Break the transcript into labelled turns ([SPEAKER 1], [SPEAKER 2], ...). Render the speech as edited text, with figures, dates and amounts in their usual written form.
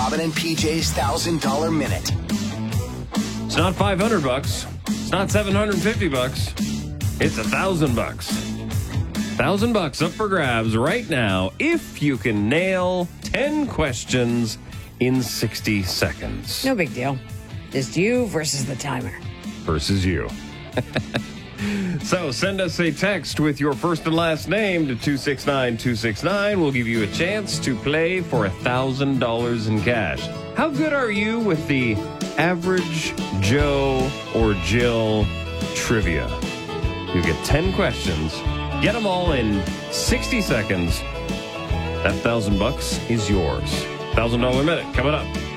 [SPEAKER 1] Robin and PJ's $1,000 minute.
[SPEAKER 2] It's not $500. It's not $750. It's $1,000. $1,000 up for grabs right now if you can nail 10 questions in 60 seconds.
[SPEAKER 3] No big deal. Just you versus the timer.
[SPEAKER 2] Versus you. So send us a text with your first and last name to 269-269. We'll give you a chance to play for $1,000 in cash. How good are you with the average Joe or Jill trivia? You get 10 questions. Get them all in 60 seconds. That $1,000 is yours. $1,000 minute coming up.